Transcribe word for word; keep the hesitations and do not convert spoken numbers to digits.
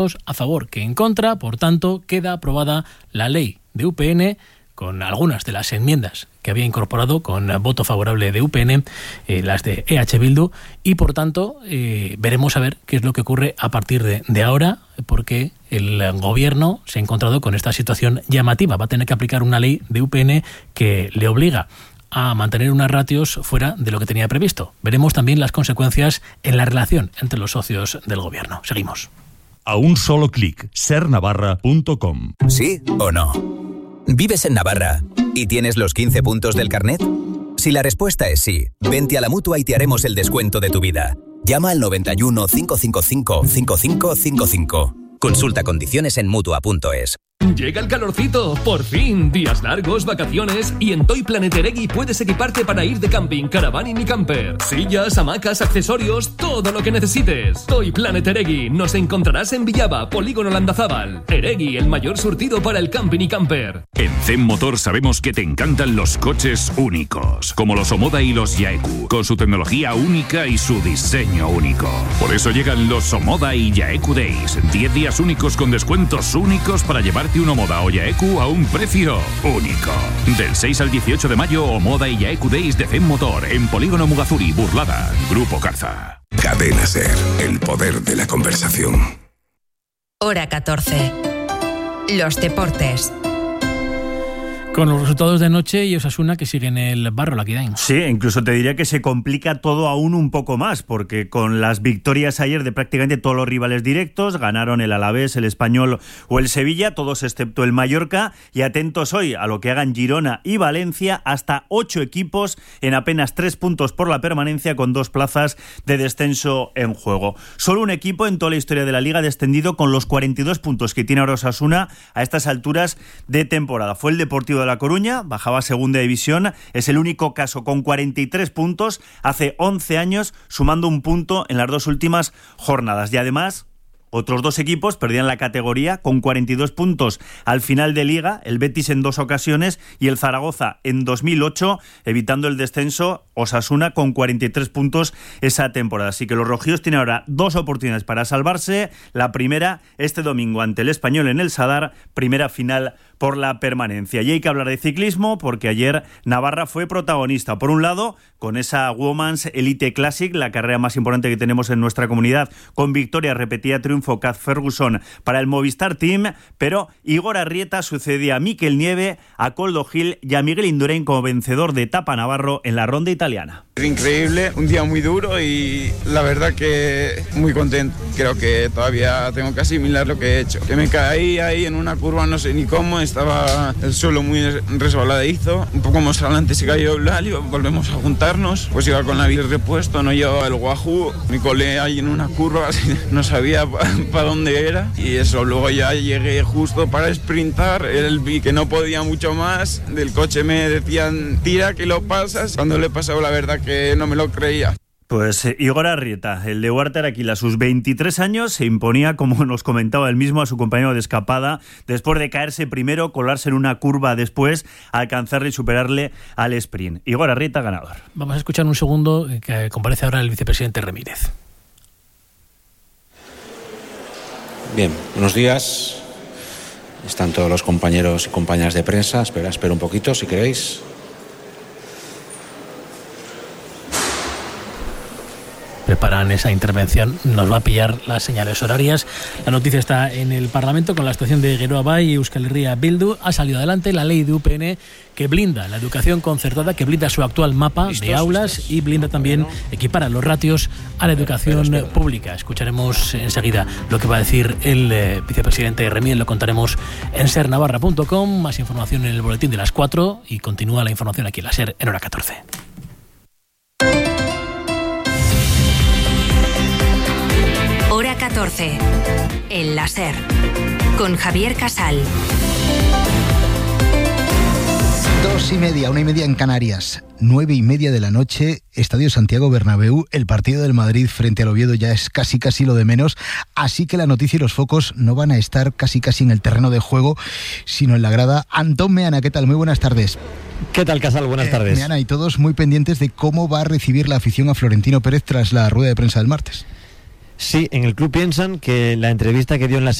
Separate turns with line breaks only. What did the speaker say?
a favor que en contra. Por tanto, queda aprobada la ley de U P N con algunas de las enmiendas que había incorporado con voto favorable de U P N, eh, las de E H Bildu, y por tanto eh, veremos a ver qué es lo que ocurre a partir de, de ahora, porque el gobierno se ha encontrado con esta situación llamativa. Va a tener que aplicar una ley de U P N que le obliga a mantener unas ratios fuera de lo que tenía previsto. Veremos también las consecuencias en la relación entre los socios del gobierno. Seguimos.
A un solo clic, ser navarra punto com.
¿Sí o no? ¿Vives en Navarra y tienes los quince puntos del carnet? Si la respuesta es sí, vente a la Mutua y te haremos el descuento de tu vida. Llama al noventa y uno, cinco cinco cinco, cinco cinco cinco cinco. Consulta condiciones en mutua punto es.
Llega el calorcito, por fin, días largos, vacaciones, y en Toy Planet Eregui puedes equiparte para ir de camping, caravaning y camper. Sillas, hamacas, accesorios, todo lo que necesites. Toy Planet Eregui, nos encontrarás en Villaba, Polígono Landazábal. Eregui, el mayor surtido para el camping y camper.
En Zen Motor sabemos que te encantan los coches únicos, como los Omoda y los Yaeku, con su tecnología única y su diseño único. Por eso llegan los Omoda y Yaeku Days, diez días únicos con descuentos únicos para llevarte un Omoda o Yaeku a un precio único. Del seis al dieciocho de mayo, Omoda y Yaeku Days de Zen Motor en Polígono Mugazuri, Burlada, Grupo Carza.
Cadena Ser, el poder de la conversación.
Hora catorce. Los deportes.
Con los resultados de noche y Osasuna que sigue en el barro, la Kidain.
Sí, incluso te diría que se complica todo aún un poco más, porque con las victorias ayer de prácticamente todos los rivales directos, ganaron el Alavés, el Español o el Sevilla, todos excepto el Mallorca, y atentos hoy a lo que hagan Girona y Valencia, hasta ocho equipos en apenas tres puntos por la permanencia, con dos plazas de descenso en juego. Solo un equipo en toda la historia de la Liga ha descendido con los cuarenta y dos puntos que tiene ahora Osasuna a estas alturas de temporada. Fue el Deportivo de La Coruña, bajaba a segunda división, es el único caso con cuarenta y tres puntos hace once años, sumando un punto en las dos últimas jornadas. Y además, otros dos equipos perdían la categoría con cuarenta y dos puntos al final de Liga, el Betis en dos ocasiones y el Zaragoza en dos mil ocho, evitando el descenso, Osasuna con cuarenta y tres puntos esa temporada. Así que los rojillos tienen ahora dos oportunidades para salvarse. La primera este domingo ante el Español en el Sadar, primera final por la permanencia. Y hay que hablar de ciclismo porque ayer Navarra fue protagonista. Por un lado, con esa Women's Elite Classic, la carrera más importante que tenemos en nuestra comunidad, con victoria repetida, triunfo Kaz Ferguson para el Movistar Team, pero Igor Arrieta sucedía a Mikel Nieve, a Coldo Gil y a Miguel Indurain como vencedor de etapa navarro en la ronda italiana.
Increíble, un día muy duro y la verdad que muy contento. Creo que todavía tengo que asimilar lo que he hecho. Que me caí ahí en una curva, no sé ni cómo, estaba el suelo muy resbaladizo, un poco más adelante se cayó Blali, volvemos a juntarnos, pues iba con la bici repuesto, no llevaba el Wahoo, me colé ahí en una curva, no sabía para dónde era y eso, luego ya llegué justo para sprintar, él vi que no podía mucho más, del coche me decían tira que lo pasas, cuando le he pasado la verdad que no me lo creía.
Pues eh, Igor Arrieta, el de Huarta Araquil, a sus veintitrés años, se imponía, como nos comentaba él mismo, a su compañero de escapada, después de caerse primero, colarse en una curva después, alcanzarle y superarle al sprint. Igor Arrieta, ganador.
Vamos a escuchar un segundo que comparece ahora el vicepresidente Ramírez.
Bien, buenos días. Están todos los compañeros y compañeras de prensa. Espera, espera un poquito, si queréis.
Preparan esa intervención, nos va a pillar las señales horarias. La noticia está en el Parlamento con la actuación de Geroa Bai y Euskal Herria Bildu. Ha salido adelante la ley de U P N que blinda la educación concertada, que blinda su actual mapa ¿Listos? de aulas ¿Listos? y blinda también, equipara los ratios a la educación espera, espera. pública. Escucharemos enseguida lo que va a decir el eh, vicepresidente Remíez, lo contaremos en ser navarra punto com. Más información en el boletín de las cuatro y continúa la información aquí en la SER en hora catorce.
Hora catorce, en la SER, con Javier Casal.
Dos y media, una y media en Canarias, nueve y media de la noche, Estadio Santiago Bernabéu. El partido del Madrid frente al Oviedo ya es casi casi lo de menos, así que la noticia y los focos no van a estar casi casi en el terreno de juego, sino en la grada. Antón Meana, ¿qué tal? Muy buenas tardes.
¿Qué tal, Casal? Buenas eh, tardes.
Meana, y todos muy pendientes de cómo va a recibir la afición a Florentino Pérez tras la rueda de prensa del martes.
Sí, en el club piensan que la entrevista que dio en la